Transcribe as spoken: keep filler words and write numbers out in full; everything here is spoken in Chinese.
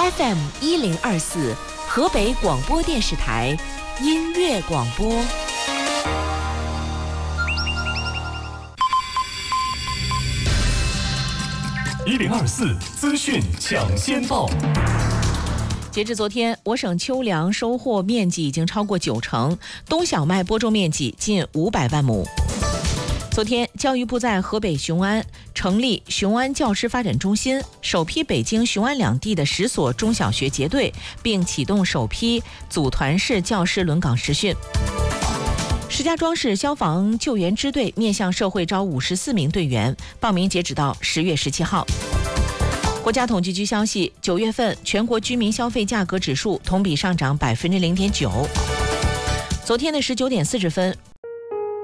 F M 一零二四，河北广播电视台音乐广播。 一零二四资讯抢先报。 截至昨天，我省秋粮收获面积已经超过九成，冬小麦播种面积近五百万亩。昨天，教育部在河北雄安成立雄安教师发展中心，首批北京、雄安两地的十所中小学结队，并启动首批组团式教师轮岗实训。石家庄市消防救援支队面向社会招五十四名队员，报名截止到十月十七号。国家统计局消息，九月份全国居民消费价格指数同比上涨百分之零点九。昨天的十九点四十分，